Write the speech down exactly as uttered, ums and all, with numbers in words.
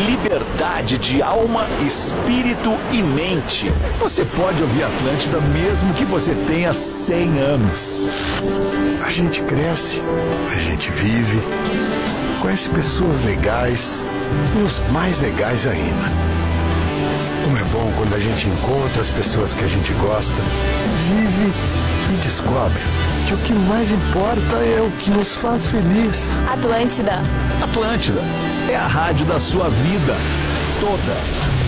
liberdade de alma, espírito e mente. Você pode ouvir Atlântida mesmo que você tenha cem anos. A gente cresce, a gente vive, conhece pessoas legais e os mais legais ainda. Como é bom quando a gente encontra as pessoas que a gente gosta, vive e descobre que o que mais importa é o que nos faz feliz. Atlântida. Atlântida é a rádio da sua vida toda.